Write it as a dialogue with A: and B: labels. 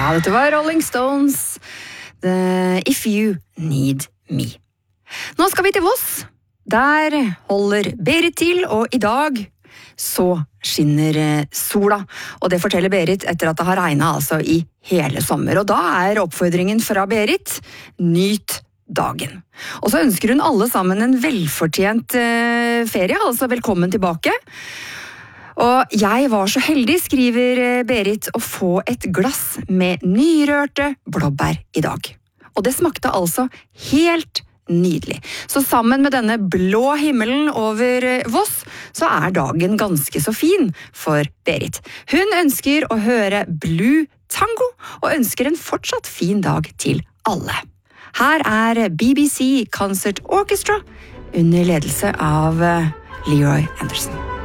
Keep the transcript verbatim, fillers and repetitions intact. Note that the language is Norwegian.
A: Ja, dette var Rolling Stones, The If You Need Me. Nå skal vi til Voss. Der holder Berit til, og i dag så skinner sola. Og det forteller Berit etter at det har regnet altså i hele sommer. Og da er oppfordringen fra Berit: nyt dagen. Og så ønsker hun alle sammen en velfortjent eh, ferie, altså velkommen tilbake. Og jeg var så heldig, skriver Berit, å få et glass med nyrørte blåbær i dag. Og det smakte altså helt nydelig. Så sammen med denne blå himmelen over Voss, så er dagen ganske så fin for Berit. Hun ønsker å høre Blue Tango, og ønsker en fortsatt fin dag til alle. Her er B B C Concert Orchestra under ledelse av Leroy Anderson.